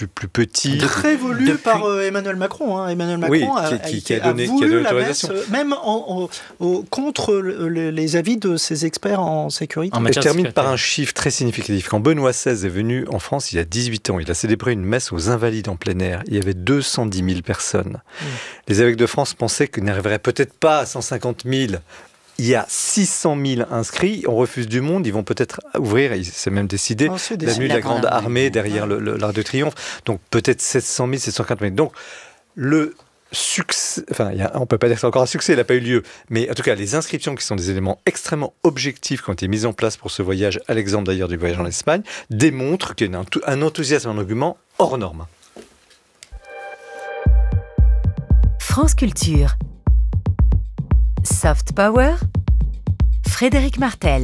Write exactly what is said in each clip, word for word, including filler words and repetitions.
plus, plus petit. Très voulu Depuis... par euh, Emmanuel Macron. Hein. Emmanuel Macron oui, a, qui, a, qui, a, a, donné, a voulu qui a donné la l'autorisation. messe, même en, en, en, contre le, le, les avis de ses experts en sécurité. En Et je termine par un chiffre très significatif. Quand Benoît seize est venu en France, il y a dix-huit ans, il a célébré une messe aux Invalides en plein air. Il y avait deux cent dix mille personnes. Mmh. Les évêques de France pensaient qu'ils n'arriveraient peut-être pas à cent cinquante mille. Il y a six cent mille inscrits, on refuse du monde, ils vont peut-être ouvrir, c'est même décidé, oh, l'avenue de la Grande Armée derrière ouais. le, le, l'Arc de Triomphe, donc peut-être sept cent mille, sept cent cinquante mille. Donc le succès, enfin y a, on ne peut pas dire que c'est encore un succès, il n'a pas eu lieu, mais en tout cas les inscriptions qui sont des éléments extrêmement objectifs qui ont été mis en place pour ce voyage, à l'exemple d'ailleurs du voyage en Espagne, démontrent qu'il y a un, un enthousiasme, un argument hors norme. France Culture. Soft Power, Frédéric Martel.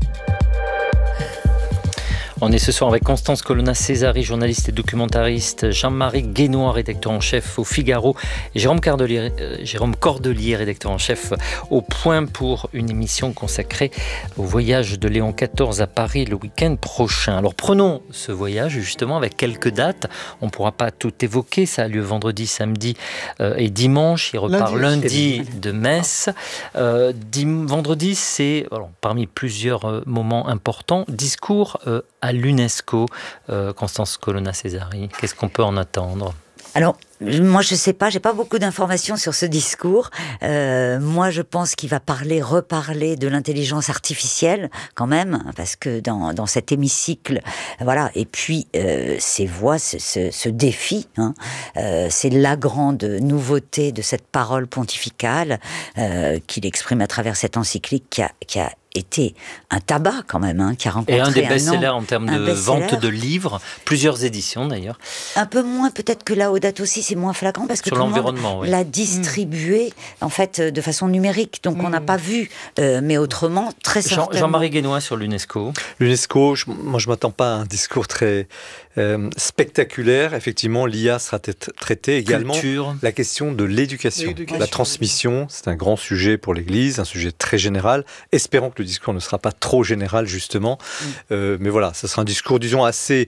On est ce soir avec Constance Colonna-Césari, journaliste et documentariste, Jean-Marie Guénois, rédacteur en chef au Figaro, et Jérôme Cordelier, euh, Jérôme Cordelier, rédacteur en chef au Point, pour une émission consacrée au voyage de Léon quatorze à Paris le week-end prochain. Alors prenons ce voyage justement avec quelques dates. On ne pourra pas tout évoquer, ça a lieu vendredi, samedi euh, et dimanche. Il repart lundi, lundi de Metz. Euh, dim- vendredi, c'est alors, parmi plusieurs euh, moments importants, discours euh, à l'UNESCO. Euh, Constance Colonna-Césari, qu'est-ce qu'on peut en attendre ? Alors, moi, je ne sais pas, j'ai pas beaucoup d'informations sur ce discours. Euh, moi, je pense qu'il va parler, reparler de l'intelligence artificielle, quand même, parce que dans, dans cet hémicycle, voilà. Et puis, euh, ces voix, ce, ce, ce défi, hein, euh, c'est la grande nouveauté de cette parole pontificale euh, qu'il exprime à travers cette encyclique qui a, qui a été un tabac quand même, hein, qui a rencontré et un des un best-sellers an, en termes de vente de livres, plusieurs éditions d'ailleurs. Un peu moins peut-être que Laudato aussi, c'est moins flagrant parce que sur tout l'environnement, le monde oui. l'a distribué mmh. en fait de façon numérique, donc mmh. on n'a pas vu, euh, mais autrement très certainement. Jean, Jean-Marie Guénois sur l'UNESCO. L'UNESCO, je, moi je m'attends pas à un discours très euh, spectaculaire. Effectivement, l'I A sera t- traitée également. Culture. La question de l'éducation, l'éducation. La transmission, c'est un grand sujet pour l'Église, un sujet très général. Espérons que le discours ne sera pas trop général justement, mmh. euh, mais voilà, ça sera un discours, disons, assez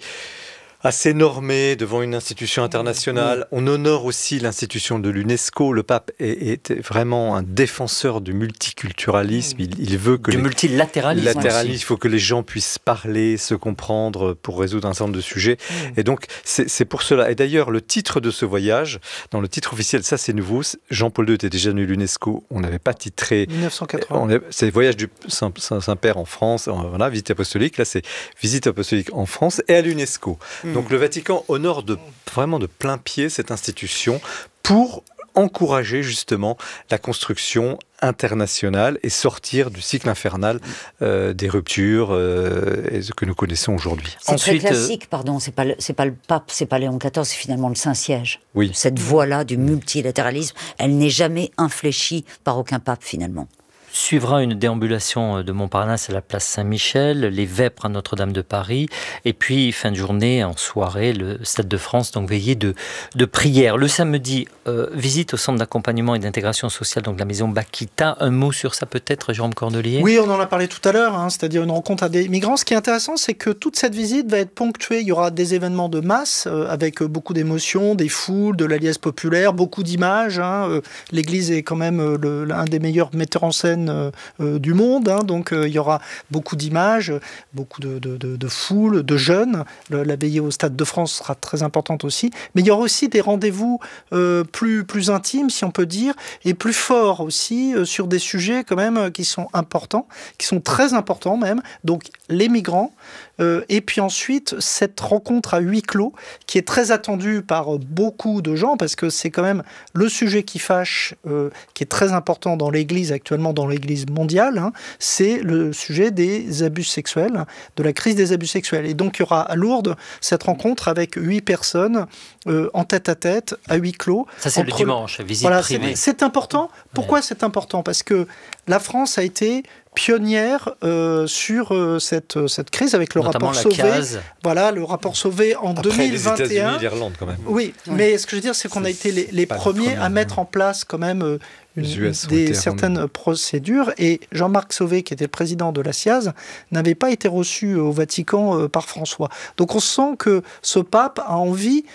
assez normé devant une institution internationale. Mmh. On honore aussi l'institution de l'UNESCO. Le pape est, est vraiment un défenseur du multiculturalisme. Il, il veut que du les, multilatéralisme. Latéralisme, il faut que les gens puissent parler, se comprendre pour résoudre un certain nombre de sujets. Mmh. Et donc, c'est, c'est pour cela. Et d'ailleurs, le titre de ce voyage, dans le titre officiel, ça c'est nouveau. Jean-Paul deux était déjà venu à l'UNESCO. On n'avait pas titré. dix-neuf cent quatre-vingts. On avait, c'est Voyage du Saint, Saint, Saint-Père en France. Voilà, visite apostolique. Là, c'est visite apostolique en France et à l'UNESCO. Mmh. Donc le Vatican honore de, vraiment de plein pied cette institution pour encourager justement la construction internationale et sortir du cycle infernal euh, des ruptures euh, que nous connaissons aujourd'hui. C'est Ensuite, très classique, pardon, c'est pas le, c'est pas le pape, c'est pas Léon quatorze, c'est finalement le Saint-Siège. Oui. Cette voie-là du multilatéralisme, elle n'est jamais infléchie par aucun pape finalement. Suivra une déambulation de Montparnasse à la place Saint-Michel, les Vêpres à Notre-Dame de Paris, et puis fin de journée, en soirée, le Stade de France, donc veillée de, de prière. Le samedi, euh, visite au centre d'accompagnement et d'intégration sociale, donc la maison Bakita. Un mot sur ça peut-être, Jérôme Cordelier ? Oui, on en a parlé tout à l'heure, hein, c'est-à-dire une rencontre à des migrants. Ce qui est intéressant, c'est que toute cette visite va être ponctuée. Il y aura des événements de masse, euh, avec beaucoup d'émotions, des foules, de la liesse populaire, beaucoup d'images. Hein, euh, L'Église est quand même euh, le, l'un des meilleurs metteurs en scène Euh, euh, du monde, hein, donc euh, il y aura beaucoup d'images, beaucoup de, de, de, de foules, de jeunes. Le, la veillée au Stade de France sera très importante aussi, mais il y aura aussi des rendez-vous euh, plus, plus intimes, si on peut dire, et plus forts aussi, euh, sur des sujets quand même euh, qui sont importants, qui sont très importants même, donc les migrants, euh, et puis ensuite cette rencontre à huis clos, qui est très attendue par beaucoup de gens, parce que c'est quand même le sujet qui fâche, euh, qui est très important dans l'Église actuellement, dans l'Église mondiale, hein, c'est le sujet des abus sexuels, de la crise des abus sexuels. Et donc il y aura à Lourdes cette rencontre avec huit personnes euh, en tête-à-tête, à huis clos. Ça c'est entre... le dimanche, visite voilà, privée. C'est, c'est important. Pourquoi ouais. c'est important ? Parce que la France a été pionnière euh, sur euh, cette, cette crise avec le notamment rapport Sauvé. Case. Voilà, le rapport Sauvé en Après deux mille vingt et un. Les États-Unis et l'Irlande quand même. Oui, oui, mais ce que je veux dire, c'est qu'on c'est a été les, les premiers première, à mettre en place quand même euh, une, des certaines rendus. procédures. Et Jean-Marc Sauvé, qui était le président de la C I A Z, n'avait pas été reçu au Vatican euh, par François. Donc on sent que ce pape a envie